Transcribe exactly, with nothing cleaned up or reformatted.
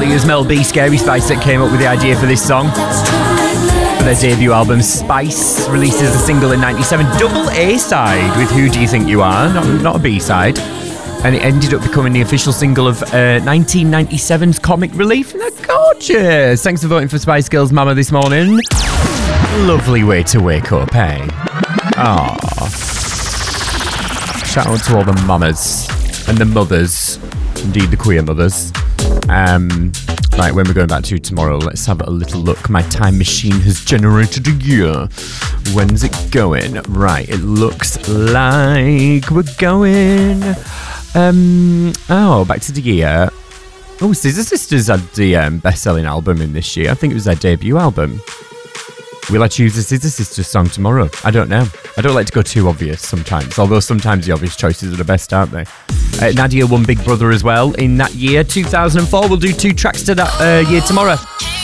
Exactly, it was Mel B, Scary Spice, that came up with the idea for this song. For their debut album, Spice releases a single in ninety-seven, double A-side with Who Do You Think You Are, not, not a B-side. And it ended up becoming the official single of uh, nineteen ninety-seven's Comic Relief. Isn't that gorgeous? Thanks for voting for Spice Girls Mama this morning. Lovely way to wake up, eh? Aww. Shout out to all the mamas and the mothers. Indeed, the queer mothers. Um, right, when we're going back to tomorrow, let's have a little look. My time machine has generated a year. When's it going? Right, it looks like we're going... Um, oh, back to the year. Oh, Scissor Sisters had the um, best-selling album in this year. I think it was their debut album. Will I choose the Scissor Sisters song tomorrow? I don't know. I don't like to go too obvious sometimes, although sometimes the obvious choices are the best, aren't they? Uh, Nadia won Big Brother as well in that year, two thousand four. We'll do two tracks to that uh, year tomorrow.